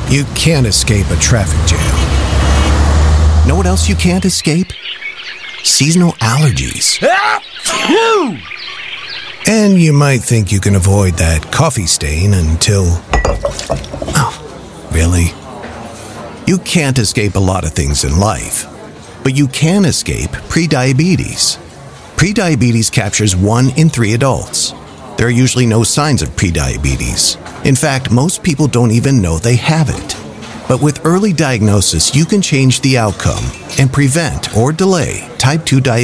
You can't escape a traffic jam. Know what else you can't escape? Seasonal allergies. And you might think you can avoid that coffee stain until... Oh, really? You can't escape a lot of things in life, but you can escape prediabetes. Prediabetes captures 1 in 3 adults. There are usually no signs of prediabetes. In fact, most people don't even know they have it. But with early diagnosis, you can change the outcome and prevent or delay type 2 diabetes.